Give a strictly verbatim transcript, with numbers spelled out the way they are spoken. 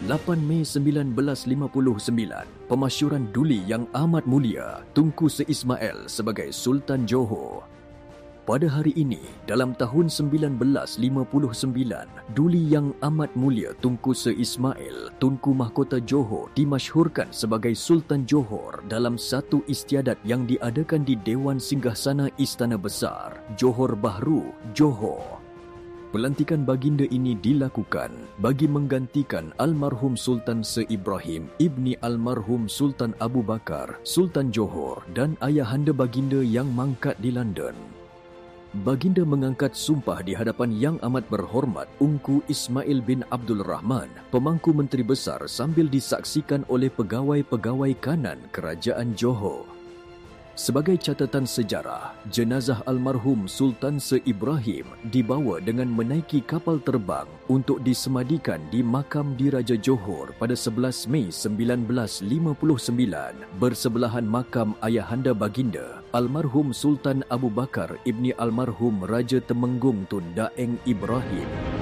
lapan Mei sembilan belas lima puluh sembilan, pemasyuran Duli Yang Amat Mulia Tunku Sri Ismail sebagai Sultan Johor. Pada hari ini, dalam tahun sembilan belas lima puluh sembilan, Duli Yang Amat Mulia Tunku Sri Ismail, Tunku Mahkota Johor dimasyhurkan sebagai Sultan Johor dalam satu istiadat yang diadakan di Dewan Singgasana Istana Besar, Johor Bahru, Johor. Pelantikan baginda ini dilakukan bagi menggantikan almarhum Sultan Sir Ibrahim ibni almarhum Sultan Abu Bakar, Sultan Johor dan ayahanda baginda yang mangkat di London. Baginda mengangkat sumpah di hadapan Yang Amat Berhormat Ungku Ismail bin Abdul Rahman, Pemangku Menteri Besar, sambil disaksikan oleh pegawai-pegawai kanan Kerajaan Johor. Sebagai catatan sejarah, jenazah almarhum Sultan Sir Ibrahim dibawa dengan menaiki kapal terbang untuk disemadikan di makam Diraja Johor pada sebelas Mei sembilan belas lima puluh sembilan bersebelahan makam ayahanda baginda almarhum Sultan Abu Bakar ibni almarhum Raja Temenggung Tun Daeng Ibrahim.